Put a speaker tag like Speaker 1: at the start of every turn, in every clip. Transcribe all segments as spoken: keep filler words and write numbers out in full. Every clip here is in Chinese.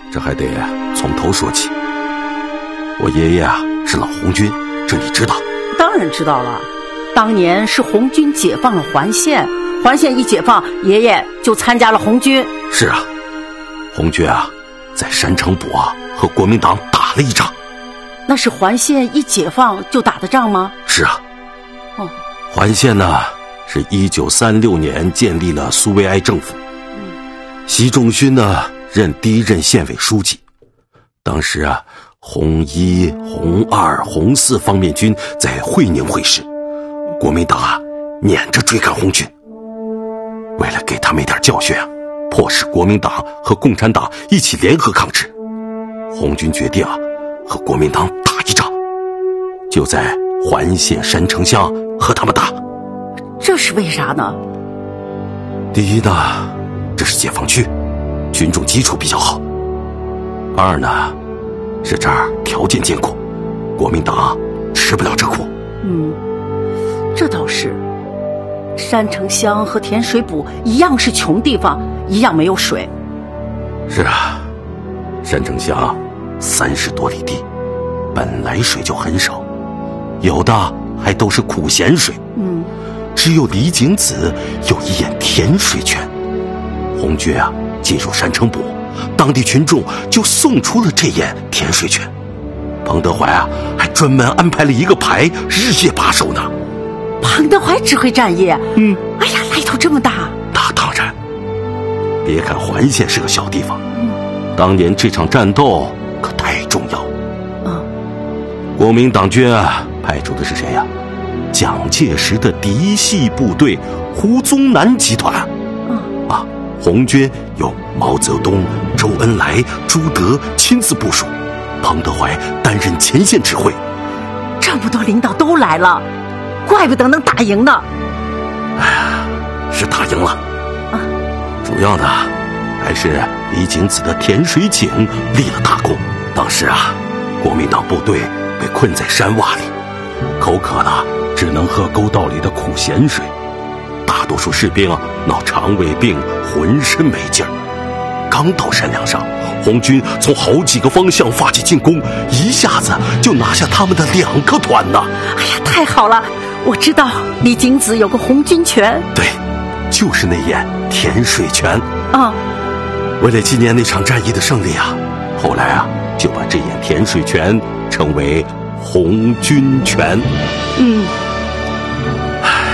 Speaker 1: 这还得从头说起。我爷爷啊是老红军，这你知道？
Speaker 2: 当然知道了，当年是红军解放了环县，环县一解放，爷爷就参加了红军。
Speaker 1: 是啊，红军啊在山城堡啊和国民党打了一仗。
Speaker 2: 那是环县一解放就打的仗吗？
Speaker 1: 是啊。
Speaker 2: 哦，
Speaker 1: 环县呢是一九三六年建立了苏维埃政府，嗯，习仲勋呢任第一任县委书记。当时啊，红一、红二、红四方面军在会宁会师，国民党啊撵着追赶红军。为了给他们一点教训啊，迫使国民党和共产党一起联合抗日，红军决定啊和国民党打一仗，就在环县山城乡和他们打。
Speaker 2: 这是为啥呢？
Speaker 1: 第一呢，这是解放区，群众基础比较好。二呢，是这儿条件艰苦，国民党吃不了这苦。
Speaker 2: 嗯，这倒是。山城乡和甜水堡一样是穷地方，一样没有水。
Speaker 1: 是啊，山城乡三十多里地，本来水就很少，有的还都是苦咸水。
Speaker 2: 嗯，
Speaker 1: 只有李景子有一眼甜水泉。红军啊进入山城堡，当地群众就送出了这眼甜水泉。彭德怀啊还专门安排了一个排，日夜把守呢。
Speaker 2: 彭德怀指挥战役？
Speaker 1: 嗯，
Speaker 2: 哎呀，来头这么大。
Speaker 1: 那当然。别看环县是个小地方，嗯，当年这场战斗可太重要。
Speaker 2: 嗯，
Speaker 1: 国民党军啊派出的是谁呀、啊？蒋介石的嫡系部队胡宗南集团。
Speaker 2: 嗯
Speaker 1: 啊，红军由毛泽东、周恩来、朱德亲自部署，彭德怀担任前线指挥。
Speaker 2: 这么多领导都来了，怪不得能打赢呢。
Speaker 1: 哎呀，是打赢了。
Speaker 2: 啊，
Speaker 1: 主要呢还是李景子的甜水井立了大功。当时啊，国民党部队被困在山洼里，口渴了只能喝沟道里的苦咸水，大多数士兵闹肠胃病，浑身没劲儿。刚到山梁上，红军从好几个方向发起进攻，一下子就拿下他们的两个团呢。
Speaker 2: 哎呀，太好了！我知道李景子有个红军泉。
Speaker 1: 对，就是那眼甜水泉。
Speaker 2: 啊、嗯，
Speaker 1: 为了纪念那场战役的胜利啊，后来啊就把这眼甜水泉称为红军泉。
Speaker 2: 嗯，
Speaker 1: 唉，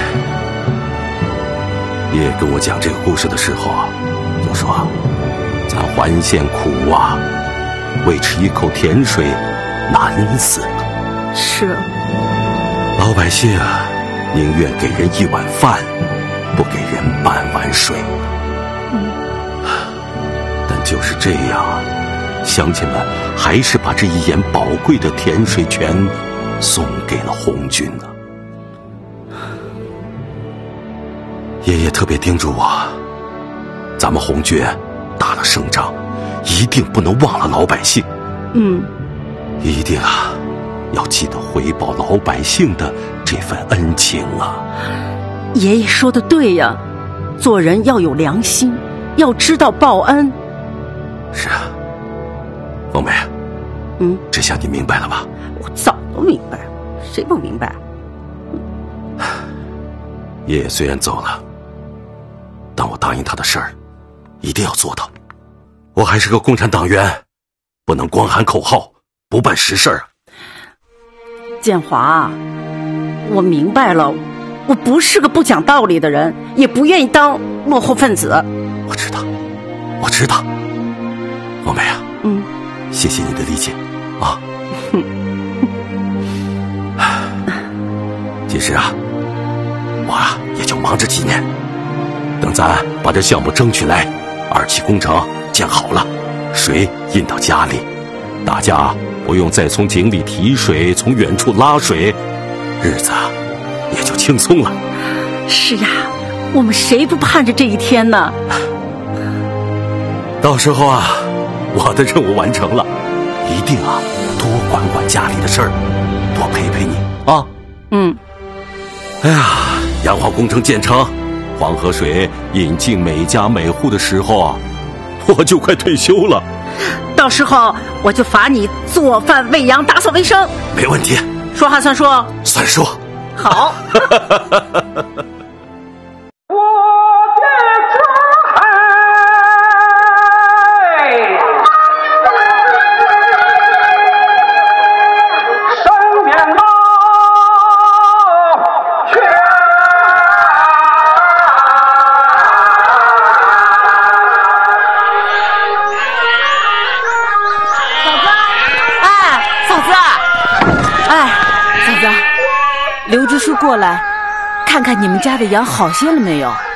Speaker 1: 爷爷跟我讲这个故事的时候啊，就说咱环县苦啊，为吃一口甜水难死了。
Speaker 2: 是，
Speaker 1: 老百姓啊宁愿给人一碗饭，不给人半碗水。
Speaker 2: 嗯，
Speaker 1: 但就是这样，乡亲们还是把这一眼宝贵的甜水泉送给了红军呢。爷爷特别叮嘱我，咱们红军打了胜仗，一定不能忘了老百姓。
Speaker 2: 嗯，
Speaker 1: 一定啊，要记得回报老百姓的这份恩情啊。
Speaker 2: 爷爷说的对呀，做人要有良心，要知道报恩。
Speaker 1: 是啊，凤梅，
Speaker 2: 嗯，
Speaker 1: 这下你明白了吧？
Speaker 2: 我早都明白，谁不明白？
Speaker 1: 爷爷虽然走了，但我答应他的事儿一定要做到。我还是个共产党员，不能光喊口号不办实事儿啊。
Speaker 2: 建华，我明白了，我不是个不讲道理的人，也不愿意当落后分子。
Speaker 1: 我知道，我知道。凤梅啊，
Speaker 2: 嗯，
Speaker 1: 谢谢你的理解啊。其实啊，我啊也就忙这几年，等咱把这项目争取来，二期工程建好了，水引到家里，大家不用再从井里提水，从远处拉水，日子也就轻松了。
Speaker 2: 是呀，我们谁不盼着这一天呢？
Speaker 1: 到时候啊，我的任务完成了，一定啊多管管家里的事儿，多陪陪你啊。
Speaker 2: 嗯。
Speaker 1: 哎呀，洋化工程建成，黄河水引进每家每户的时候啊，我就快退休了。
Speaker 2: 到到时候我就罚你做饭、喂羊、打扫卫生。
Speaker 1: 没问题。
Speaker 2: 说话算数。
Speaker 1: 算数。
Speaker 2: 好。
Speaker 3: 刘支书过来，看看你们家的羊好些了没有？啊，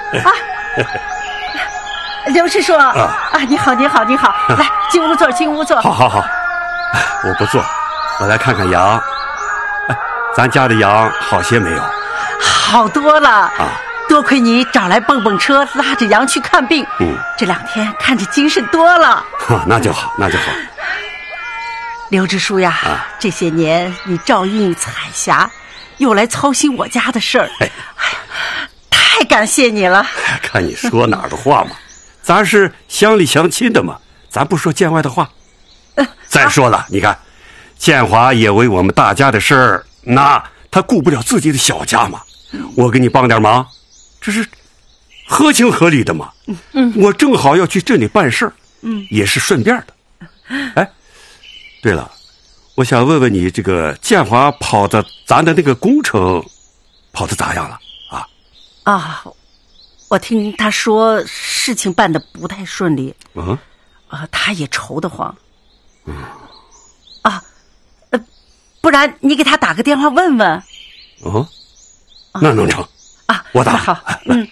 Speaker 2: 刘支书啊，啊，你好，你好，你好，来进屋坐，进屋坐。
Speaker 4: 好好好，我不坐，我来看看羊。哎，咱家的羊好些没有？
Speaker 2: 好多了
Speaker 4: 啊！
Speaker 2: 多亏你找来蹦蹦车，拉着羊去看病。
Speaker 4: 嗯，
Speaker 2: 这两天看着精神多了。
Speaker 4: 哈，那就好，那就好。
Speaker 2: 刘支书呀，
Speaker 4: 啊，
Speaker 2: 这些年你照应彩霞。又来操心我家的事儿，哎，太感谢你了。
Speaker 4: 看你说哪儿的话嘛，咱是乡里乡亲的嘛，咱不说见外的话。呃、再说了，啊、你看，建华也为我们大家的事儿，那他顾不了自己的小家嘛，嗯、我给你帮点忙，这是合情合理的嘛。嗯嗯，我正好要去镇里办事儿，嗯，也是顺便的。哎，对了。我想问问你，这个建华跑的咱的那个工程，跑的咋样了啊？
Speaker 2: 啊，我听他说事情办得不太顺利。嗯，啊，他也愁得慌。嗯，啊，呃，不然你给他打个电话问问。
Speaker 4: 哦，那能成
Speaker 2: 啊？
Speaker 4: 我打。
Speaker 2: 好，嗯。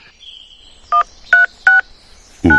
Speaker 4: 嗯。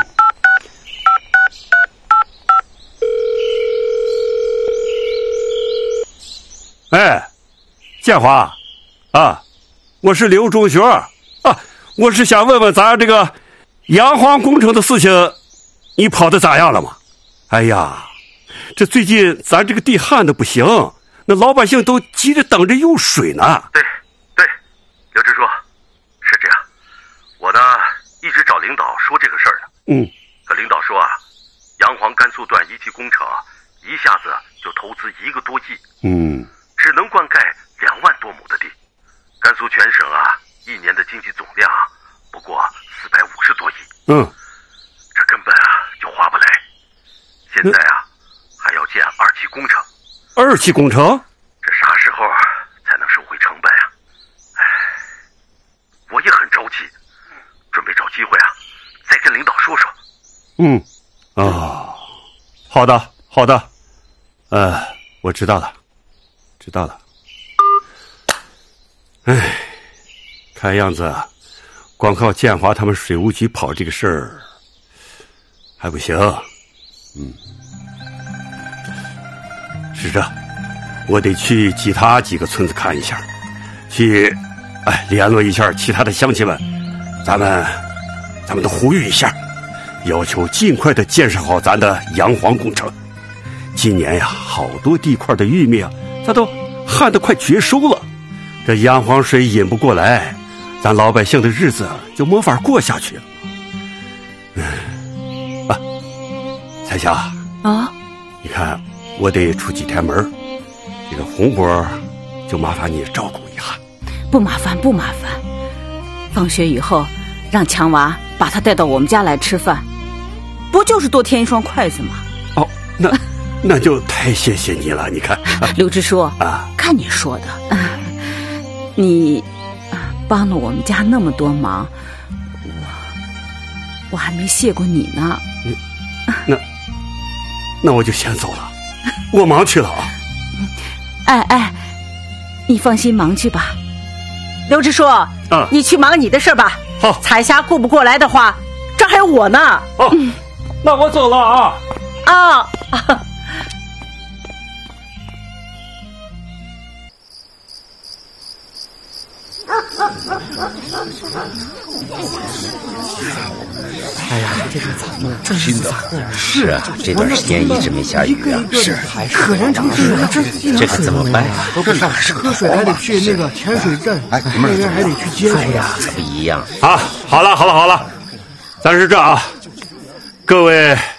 Speaker 4: 哎，建华，啊，我是刘中学啊，我是想问问咱这个洋黄工程的事情，你跑的咋样了嘛？哎呀，这最近咱这个地旱的不行，那老百姓都急着等着用水呢。
Speaker 5: 对，对，刘支书，是这样，我呢一直找领导说这个事儿呢。
Speaker 4: 嗯，
Speaker 5: 可领导说啊，洋黄甘肃段一期工程一下子就投资一个多亿。
Speaker 4: 嗯。
Speaker 5: 只能灌溉两万多亩的地，甘肃全省啊，一年的经济总量不过四百五十多亿。
Speaker 4: 嗯，
Speaker 5: 这根本啊就划不来。现在啊，还要建二期工程。
Speaker 4: 二期工程？
Speaker 5: 这啥时候才能收回成本啊？哎，我也很着急，准备找机会啊，再跟领导说说。
Speaker 4: 嗯，啊，好的，好的，呃，我知道了。知道了，哎，看样子光靠建华他们水务局跑这个事儿还不行。嗯，是这，我得去其他几个村子看一下，去，哎，联络一下其他的乡亲们，咱们，咱们都呼吁一下，要求尽快的建设好咱的洋黄工程。今年呀，好多地块的玉米啊。它都旱得快绝收了，这洋黄水引不过来，咱老百姓的日子就没法过下去了。嗯，啊，彩霞
Speaker 3: 啊，
Speaker 4: 你看我得出几天门，这个红果就麻烦你照顾一下。
Speaker 3: 不麻烦，不麻烦。放学以后，让强娃把他带到我们家来吃饭，不就是多添一双筷子吗？
Speaker 4: 哦，那。那就太谢谢你了，你看，
Speaker 3: 啊、刘支书
Speaker 4: 啊，
Speaker 3: 看你说的，啊、你帮了我们家那么多忙，我我还没谢过你呢。
Speaker 4: 嗯，那那我就先走了，我忙去了啊。
Speaker 3: 哎哎，你放心忙去吧。
Speaker 2: 刘支书，
Speaker 4: 嗯，
Speaker 2: 你去忙你的事吧。
Speaker 4: 好，
Speaker 2: 彩霞顾不过来的话，这还有我呢。
Speaker 4: 哦，嗯、那我走了啊。
Speaker 2: 啊。
Speaker 6: 哎呀，这是咋弄？这是咋弄？是啊，这段时间一直没下雨啊。是，可能这这这可怎么办呀？
Speaker 7: 这哪是喝水还得去那个甜水镇，那边还得去接水
Speaker 6: 呀，可不一样。
Speaker 4: 啊，好了好了好了，咱是这啊，各位